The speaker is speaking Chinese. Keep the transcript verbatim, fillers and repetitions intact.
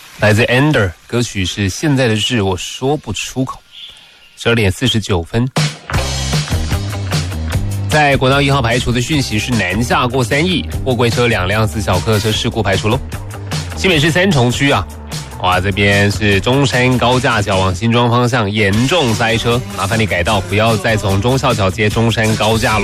来自 Ender， 歌曲是现在的事我说不出口。十二点四十九分。在国道一号排除的讯息是南下过三义，货柜车两辆自小客车事故排除喽。新北市三重区啊，哇，这边是中山高架桥往新庄方向严重塞车，麻烦你改道，不要再从忠孝桥接中山高架喽。